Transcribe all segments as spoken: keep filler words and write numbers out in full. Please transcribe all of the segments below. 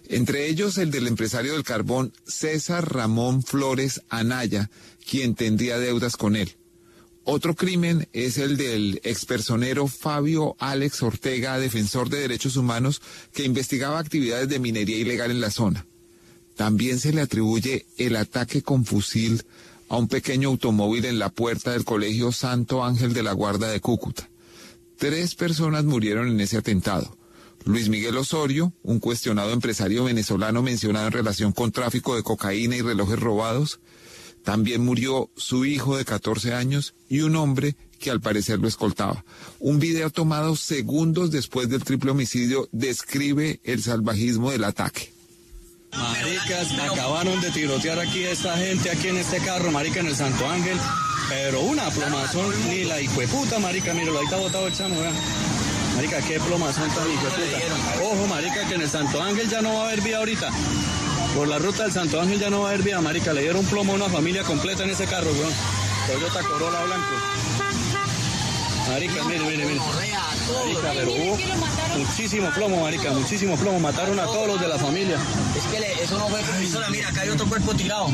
Entre ellos el del empresario del carbón César Ramón Flores Anaya, quien tendría deudas con él. Otro crimen es el del expersonero Fabio Alex Ortega, defensor de derechos humanos, que investigaba actividades de minería ilegal en la zona. También se le atribuye el ataque con fusil a un pequeño automóvil en la puerta del Colegio Santo Ángel de la Guarda de Cúcuta. Tres personas murieron en ese atentado. Luis Miguel Osorio, un cuestionado empresario venezolano mencionado en relación con tráfico de cocaína y relojes robados. También murió su hijo de catorce años y un hombre que al parecer lo escoltaba. Un video tomado segundos después del triple homicidio describe el salvajismo del ataque. Maricas, acabaron de tirotear aquí a esta gente, aquí en este carro, marica, en el Santo Ángel, pero una plomazón, ni la hijueputa, marica, míralo, ahí está botado el chamo, vean. Marica, qué plomazón tan hijueputa. Ojo, marica, que en el Santo Ángel ya no va a haber vía ahorita. Por la ruta del Santo Ángel ya no va a haber vía, marica, le dieron plomo a una familia completa en ese carro, weón. Toyota Corolla blanco. Marica, mire, mire, mire. Marica, pero hubo muchísimo plomo, marica, muchísimo plomo. Mataron a todos los de la familia. Es que le, eso no fue con pistola, mira, acá hay otro cuerpo tirado.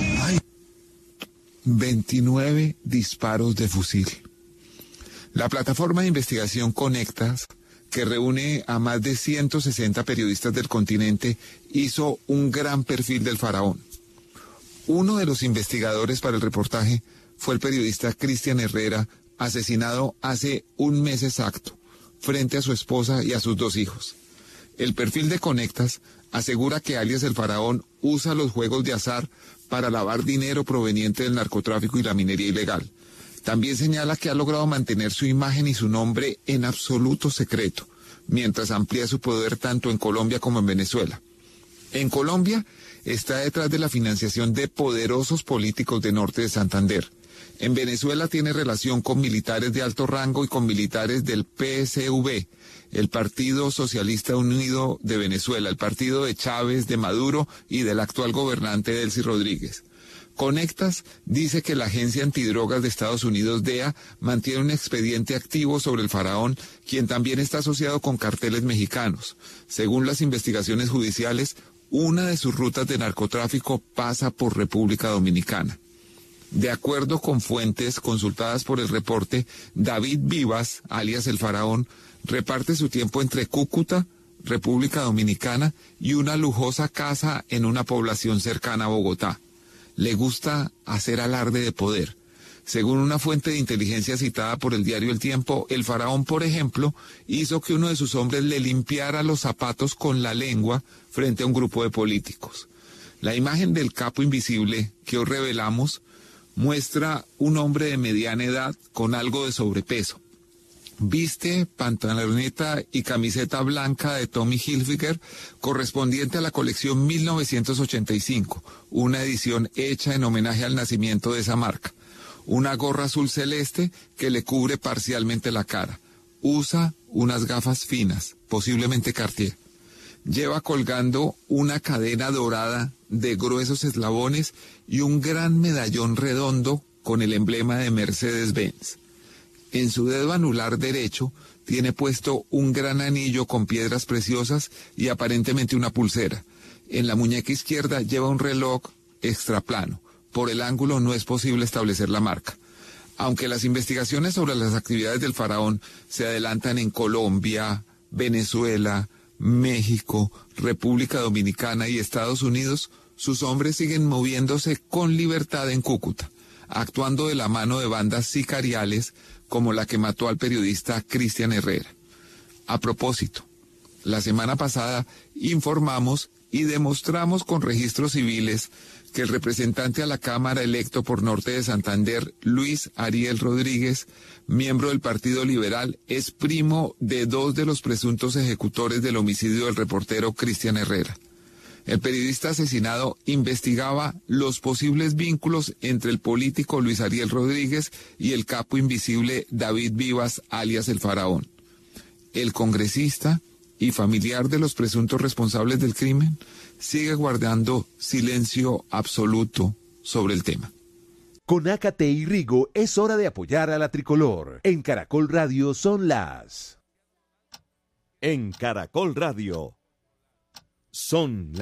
veintinueve disparos de fusil. La plataforma de investigación Conectas, que reúne a más de ciento sesenta periodistas del continente, hizo un gran perfil del faraón. Uno de los investigadores para el reportaje fue el periodista Cristian Herrera, asesinado hace un mes exacto, frente a su esposa y a sus dos hijos. El perfil de Conectas asegura que alias el faraón usa los juegos de azar para lavar dinero proveniente del narcotráfico y la minería ilegal. También señala que ha logrado mantener su imagen y su nombre en absoluto secreto, mientras amplía su poder tanto en Colombia como en Venezuela. En Colombia está detrás de la financiación de poderosos políticos de Norte de Santander. En Venezuela tiene relación con militares de alto rango y con militares del P S V, el Partido Socialista Unido de Venezuela, el partido de Chávez, de Maduro y del actual gobernante Delcy Rodríguez. Conectas dice que la Agencia Antidrogas de Estados Unidos, D E A, mantiene un expediente activo sobre el faraón, quien también está asociado con carteles mexicanos. Según las investigaciones judiciales, una de sus rutas de narcotráfico pasa por República Dominicana. De acuerdo con fuentes consultadas por el reporte, David Vivas, alias el faraón, reparte su tiempo entre Cúcuta, República Dominicana y una lujosa casa en una población cercana a Bogotá. Le gusta hacer alarde de poder. Según una fuente de inteligencia citada por el diario El Tiempo, el faraón, por ejemplo, hizo que uno de sus hombres le limpiara los zapatos con la lengua frente a un grupo de políticos. La imagen del capo invisible que hoy revelamos muestra un hombre de mediana edad con algo de sobrepeso. Viste pantaloneta y camiseta blanca de Tommy Hilfiger correspondiente a la colección mil novecientos ochenta y cinco, una edición hecha en homenaje al nacimiento de esa marca. Una gorra azul celeste que le cubre parcialmente la cara. Usa unas gafas finas, posiblemente Cartier. Lleva colgando una cadena dorada de gruesos eslabones y un gran medallón redondo con el emblema de Mercedes-Benz. En su dedo anular derecho tiene puesto un gran anillo con piedras preciosas y aparentemente una pulsera. En la muñeca izquierda lleva un reloj extraplano. Por el ángulo no es posible establecer la marca. Aunque las investigaciones sobre las actividades del faraón se adelantan en Colombia, Venezuela, México, República Dominicana y Estados Unidos, sus hombres siguen moviéndose con libertad en Cúcuta, actuando de la mano de bandas sicariales como la que mató al periodista Cristian Herrera. A propósito, la semana pasada informamos y demostramos con registros civiles que el representante a la Cámara electo por Norte de Santander, Luis Ariel Rodríguez, miembro del Partido Liberal, es primo de dos de los presuntos ejecutores del homicidio del reportero Cristian Herrera. El periodista asesinado investigaba los posibles vínculos entre el político Luis Ariel Rodríguez y el capo invisible David Vivas, alias el faraón. El congresista y familiar de los presuntos responsables del crimen sigue guardando silencio absoluto sobre el tema. Con Ácate y Rigo es hora de apoyar a la tricolor. En Caracol Radio son las... En Caracol Radio son las...